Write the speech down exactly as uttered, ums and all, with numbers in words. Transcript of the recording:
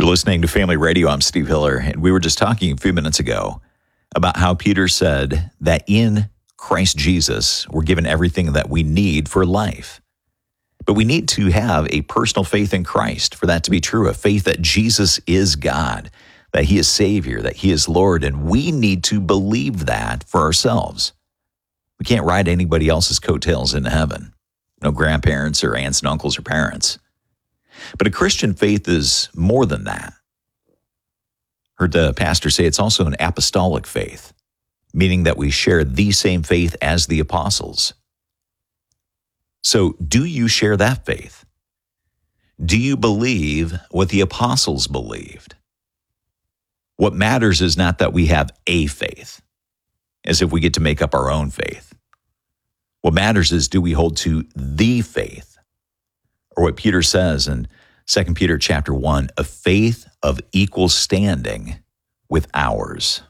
You're listening to Family Radio. I'm Steve Hiller, and we were just talking a few minutes ago about how Peter said that in Christ Jesus, we're given everything that we need for life. But we need to have a personal faith in Christ for that to be true, a faith that Jesus is God, that he is Savior, that he is Lord, and we need to believe that for ourselves. We can't ride anybody else's coattails into heaven. No grandparents or aunts and uncles or parents. But a Christian faith is more than that. Heard the pastor say it's also an apostolic faith, meaning that we share the same faith as the apostles. So, do you share that faith? Do you believe what the apostles believed? What matters is not that we have a faith, as if we get to make up our own faith. What matters is, do we hold to the faith? Or what Peter says in Second Peter chapter one, a faith of equal standing with ours.